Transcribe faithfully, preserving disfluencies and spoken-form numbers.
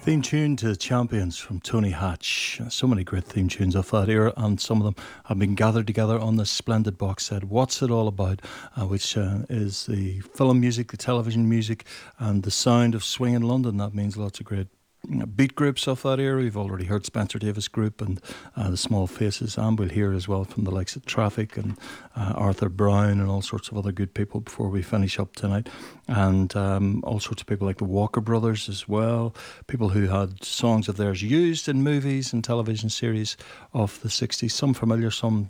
Theme tune to Champions from Tony Hatch. So many great theme tunes of that era, and some of them have been gathered together on this splendid box set, What's It All About, uh, which uh, is the film music, the television music, and the sound of swing in London. That means lots of great beat groups of that era. We've already heard Spencer Davis Group and uh, the Small Faces, and we'll hear as well from the likes of Traffic and uh, Arthur Brown and all sorts of other good people before we finish up tonight, and um, all sorts of people like the Walker Brothers as well, people who had songs of theirs used in movies and television series of the sixties, some familiar, some